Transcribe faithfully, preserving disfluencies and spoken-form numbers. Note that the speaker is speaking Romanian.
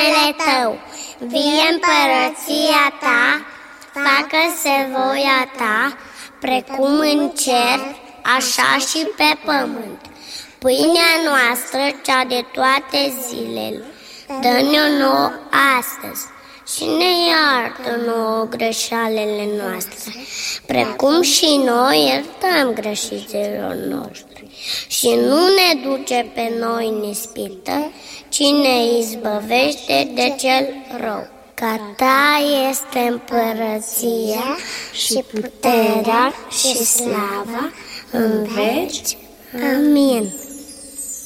numele Tău, vie împărăția Ta, facă-se voia Ta, precum în cer, așa și pe pământ. Pâinea noastră, cea de toate zilele, dă-ne-o nouă astăzi și ne iartă nouă greșalele noastre, precum și noi iertăm greșiților noștri. Și nu ne duce pe noi în ispită, ci ne izbăvește de cel rău. Că Ta este împărăția și puterea și slava în veci. Amin.